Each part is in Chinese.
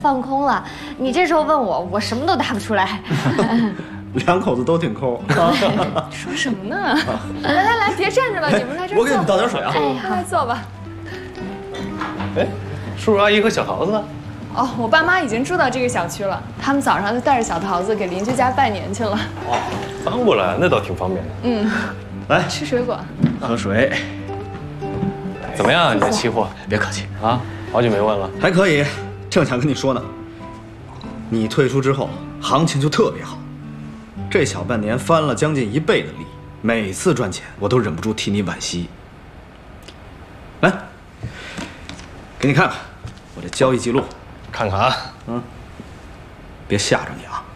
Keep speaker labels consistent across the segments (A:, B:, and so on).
A: 放空了。你这时候问我，我什么都答不出来。
B: 两口子都挺抠。
C: 说什么呢？来，别站着了，你们来这儿坐。
B: 我给你们倒点水啊。
C: 哎，来坐吧。
D: 哎，叔叔阿姨和小桃子呢？
C: 哦，我爸妈已经住到这个小区了，他们早上就带着小桃子给邻居家拜年去了。
D: 哦，搬过来那倒挺方便的。
C: 嗯，
B: 来
C: 吃水果，
B: 喝水。
D: 怎么样，你的期货？
B: 别客气
D: 啊，好久没问了。
B: 还可以，正想跟你说呢。你退出之后，行情就特别好，这小半年翻了将近1倍的利，每次赚钱我都忍不住替你惋惜。来，给你看看我这交易记录，
D: 看看啊。
B: 别吓着你啊。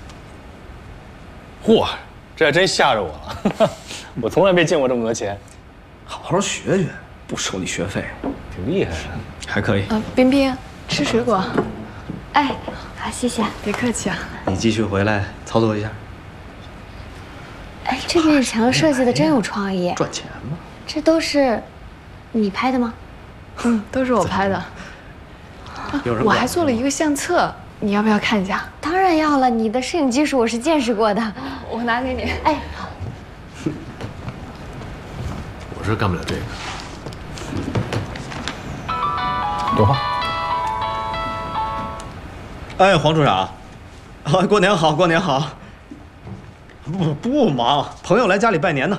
D: 嚯，这还真吓着我了。我从来没见过这么多钱，
B: 好好学学，不收你学费，
D: 挺厉害的。
B: 还可以。
C: 冰冰，吃水果。
A: 哎，好，谢谢。
C: 别客气啊。
B: 你继续回来操作一下。
A: 哎，这面墙设计的真有创意。
B: 赚钱嘛。
A: 这都是你拍的吗？
C: 都是我拍的。我还做了一个相册，你要不要看一下？
A: 当然要了，你的摄影技术我是见识过的。
C: 我拿给你。
A: 哎，
E: 我是干不了这个。
D: 有话。
B: 哎，黄处长，过年好，过年好。不忙，朋友来家里拜年呢。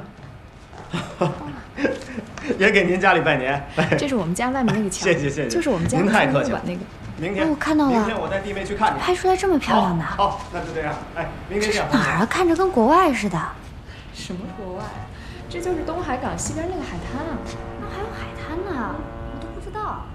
B: 也给您家里拜年。
C: 这是我们家外面那个墙，
B: 谢谢。
C: 就是我们家
B: 您太客气了。
C: 那个。
B: 明天
A: 我看到了。
B: 明天我带弟妹去看你。
A: 拍出来这么漂亮的。
B: 好，那就这样。哎，明天见。
A: 哪儿啊？看着跟国外似的。
C: 什么国外？这就是东海港西边那个海滩啊。
A: 那还有海滩呢，我都不知道。